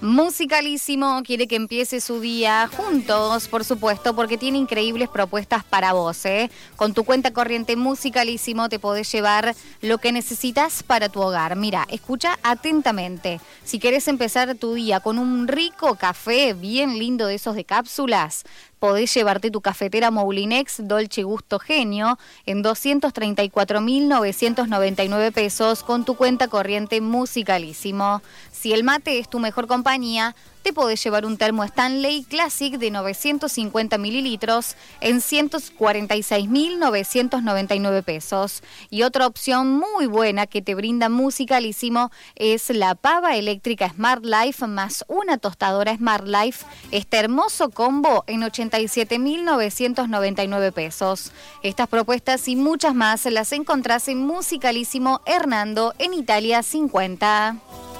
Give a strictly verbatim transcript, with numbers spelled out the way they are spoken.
Musicalísimo quiere que empiece su día juntos, por supuesto, porque tiene increíbles propuestas para vos, ¿eh? Con tu cuenta corriente Musicalísimo te podés llevar lo que necesitas para tu hogar. Mira, escucha atentamente. Si querés empezar tu día con un rico café bien lindo de esos de cápsulas, podés llevarte tu cafetera Moulinex Dolce Gusto Genio en doscientos treinta y cuatro mil novecientos noventa y nueve pesos con tu cuenta corriente Musicalísimo. Si el mate es tu mejor compañía, te podés llevar un termo Stanley Classic de novecientos cincuenta mililitros en ciento cuarenta y seis mil novecientos noventa y nueve pesos. Y otra opción muy buena que te brinda Musicalísimo es la pava eléctrica Smart Life más una tostadora Smart Life. Este hermoso combo en ochenta y siete mil novecientos noventa y nueve pesos. Estas propuestas y muchas más las encontrás en Musicalísimo Hernando en Italia cincuenta.